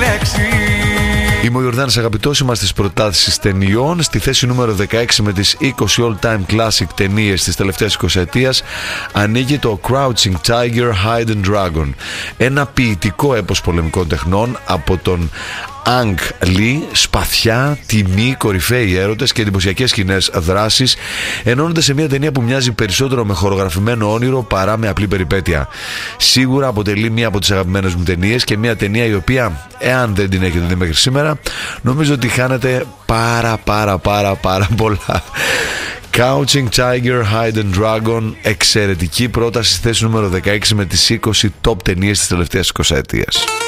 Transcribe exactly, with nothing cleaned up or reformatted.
λέξη. Είμαι ο Ιορδάνης Αγαπητός, είμαστε στις προτάσεις ταινιών. Στη θέση νούμερο δεκαέξι με τις είκοσι all-time classic ταινίες της τελευταίας εικοσαετίας ανοίγει το Crouching Tiger, Hidden Dragon. Ένα ποιητικό έπος πολεμικών τεχνών από τον Ang Lee. Σπαθιά, τιμή, κορυφαίοι έρωτες και εντυπωσιακές σκηνές δράσης ενώνονται σε μια ταινία που μοιάζει περισσότερο με χορογραφημένο όνειρο παρά με απλή περιπέτεια. Σίγουρα αποτελεί μια από τις αγαπημένες μου ταινίες και μια ταινία η οποία, εάν δεν την έχετε δει μέχρι σήμερα, νομίζω ότι χάνετε πάρα πάρα πάρα πάρα πολλά. Crouching Tiger, Hidden Dragon, εξαιρετική πρόταση στη θέση νούμερο δεκαέξι με τις είκοσι top ταινίες της τελευταίας εικοσαετίας.